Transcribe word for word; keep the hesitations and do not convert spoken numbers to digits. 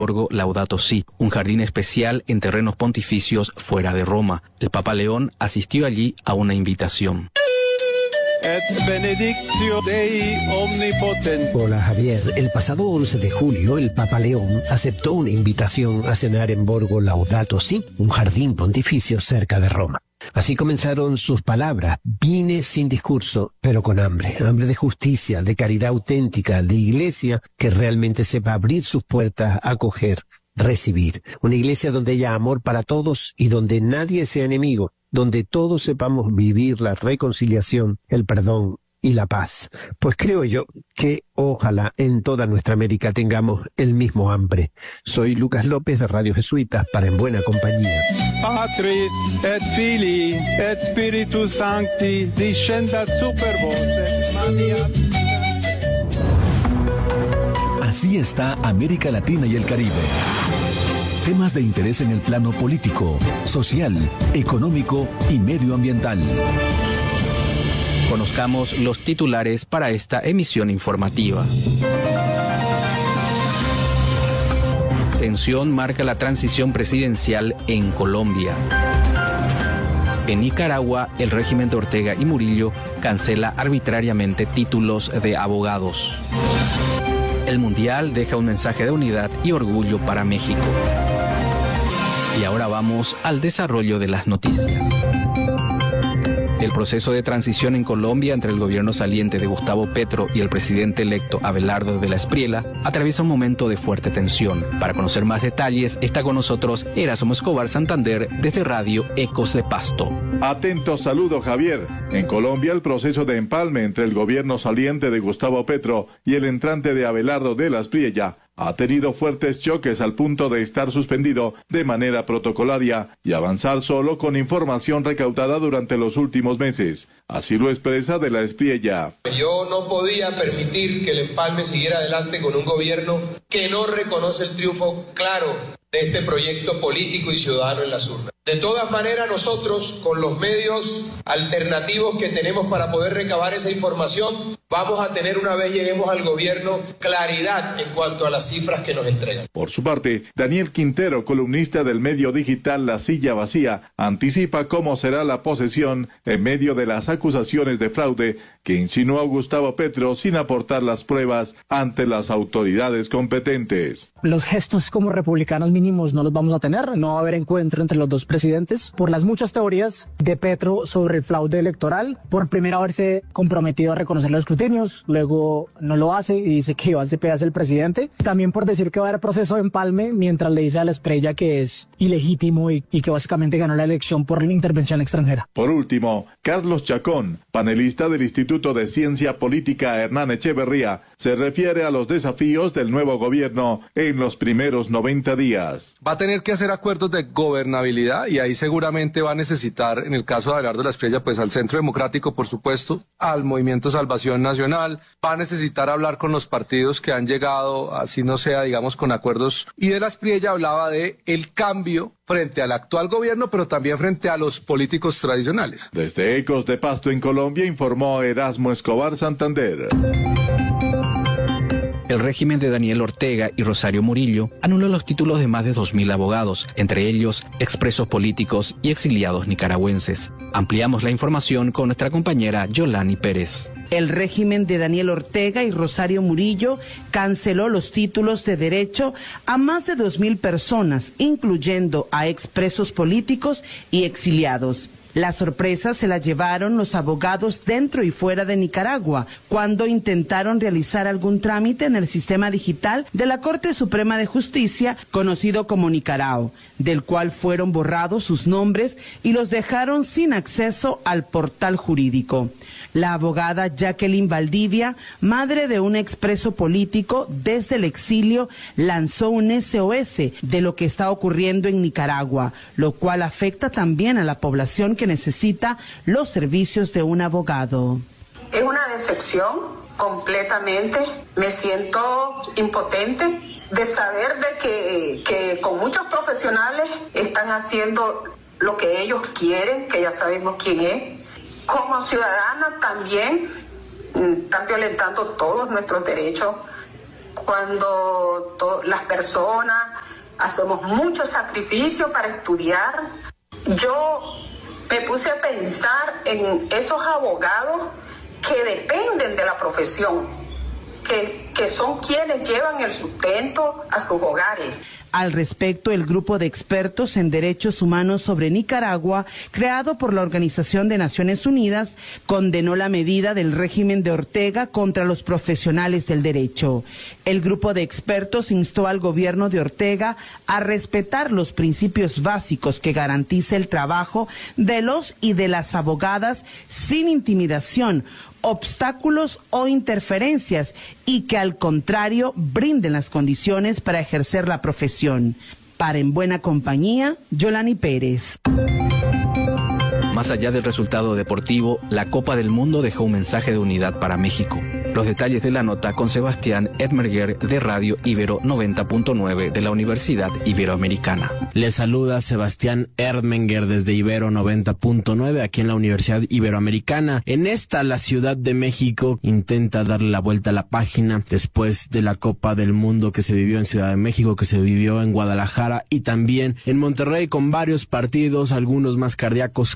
Borgo Laudato Si, un jardín especial en terrenos pontificios fuera de Roma. El Papa León asistió allí a una invitación. Et benedictio Dei omnipotens. Hola Javier, el pasado once de julio el Papa León aceptó una invitación a cenar en Borgo Laudato Si, un jardín pontificio cerca de Roma. Así comenzaron sus palabras: vine sin discurso, pero con hambre, hambre de justicia, de caridad auténtica, de iglesia que realmente sepa abrir sus puertas, acoger, recibir. Una iglesia donde haya amor para todos y donde nadie sea enemigo, donde todos sepamos vivir la reconciliación, el perdón y la paz. Pues creo yo que ojalá en toda nuestra América tengamos el mismo hambre. Soy Lucas López de Radio Jesuitas para En Buena Compañía. Patris et Filii et Spiritus Sancti descendat super vos. Así está América Latina y el Caribe. Temas de interés en el plano político, social, económico y medioambiental. Conozcamos los titulares para esta emisión informativa. Tensión marca la transición presidencial en Colombia. En Nicaragua, el régimen de Ortega y Murillo cancela arbitrariamente títulos de abogados. El Mundial deja un mensaje de unidad y orgullo para México. Y ahora vamos al desarrollo de las noticias. El proceso de transición en Colombia entre el gobierno saliente de Gustavo Petro y el presidente electo Abelardo de la Espriella atraviesa un momento de fuerte tensión. Para conocer más detalles, está con nosotros Erasmo Escobar Santander desde Radio Ecos de Pasto. Atento saludo, Javier. En Colombia, el proceso de empalme entre el gobierno saliente de Gustavo Petro y el entrante de Abelardo de la Espriella ha tenido fuertes choques al punto de estar suspendido de manera protocolaria y avanzar solo con información recaudada durante los últimos meses. Así lo expresa de la Espriella. Yo no podía permitir que el empalme siguiera adelante con un gobierno que no reconoce el triunfo claro de este proyecto político y ciudadano en las urnas. De todas maneras, nosotros, con los medios alternativos que tenemos para poder recabar esa información, vamos a tener, una vez lleguemos al gobierno, claridad en cuanto a las cifras que nos entregan. Por su parte, Daniel Quintero, columnista del medio digital La Silla Vacía, anticipa cómo será la posesión en medio de las acusaciones de fraude que insinuó Gustavo Petro sin aportar las pruebas ante las autoridades competentes. Los gestos como republicanos mínimos no los vamos a tener, no va a haber encuentro entre los dos presidentes por las muchas teorías de Petro sobre el fraude electoral, por primero haberse comprometido a reconocer los escrutinios, luego no lo hace y dice que Iván Cepeda es el presidente, también por decir que va a haber proceso de empalme mientras le dice a la Espriella que es ilegítimo y, y que básicamente ganó la elección por la intervención extranjera. Por último, Carlos Chacón, panelista del Instituto de Ciencia Política Hernán Echeverría, se refiere a los desafíos del nuevo gobierno en los primeros noventa días. Va a tener que hacer acuerdos de gobernabilidad y ahí seguramente va a necesitar, en el caso de Abelardo de la Espriella, pues al Centro Democrático, por supuesto, al Movimiento Salvación Nacional, va a necesitar hablar con los partidos que han llegado, así no sea, digamos, con acuerdos, y de la Espriella hablaba de el cambio frente al actual gobierno, pero también frente a los políticos tradicionales. Desde Ecos de Pasto en Colombia informó Erasmo Escobar Santander. El régimen de Daniel Ortega y Rosario Murillo anuló los títulos de más de dos mil abogados, entre ellos expresos políticos y exiliados nicaragüenses. Ampliamos la información con nuestra compañera Yolani Pérez. El régimen de Daniel Ortega y Rosario Murillo canceló los títulos de derecho a más de dos mil personas, incluyendo a expresos políticos y exiliados. La sorpresa se la llevaron los abogados dentro y fuera de Nicaragua cuando intentaron realizar algún trámite en el sistema digital de la Corte Suprema de Justicia, conocido como Nicarao, del cual fueron borrados sus nombres y los dejaron sin acceso al portal jurídico. La abogada Jacqueline Valdivia, madre de un expreso político desde el exilio, lanzó un S O S de lo que está ocurriendo en Nicaragua, lo cual afecta también a la población que necesita los servicios de un abogado. Es una decepción completamente. Me siento impotente de saber de que, que con muchos profesionales están haciendo lo que ellos quieren, que ya sabemos quién es. Como ciudadana también están violentando todos nuestros derechos cuando to- las personas hacemos mucho sacrificio para estudiar. Yo me puse a pensar en esos abogados que dependen de la profesión, que, que son quienes llevan el sustento a sus hogares. Al respecto, el grupo de expertos en derechos humanos sobre Nicaragua, creado por la Organización de Naciones Unidas, condenó la medida del régimen de Ortega contra los profesionales del derecho. El grupo de expertos instó al gobierno de Ortega a respetar los principios básicos que garantice el trabajo de los y de las abogadas sin intimidación, obstáculos o interferencias, y que al contrario brinden las condiciones para ejercer la profesión. Para En Buena Compañía, Yolani Pérez. Más allá del resultado deportivo, la Copa del Mundo dejó un mensaje de unidad para México. Los detalles de la nota con Sebastián Edmerger de Radio Ibero noventa punto nueve de la Universidad Iberoamericana. Les saluda Sebastián Edmerger desde Ibero noventa punto nueve aquí en la Universidad Iberoamericana. En esta, la Ciudad de México intenta darle la vuelta a la página después de la Copa del Mundo que se vivió en Ciudad de México, que se vivió en Guadalajara y también en Monterrey, con varios partidos, algunos más cardíacos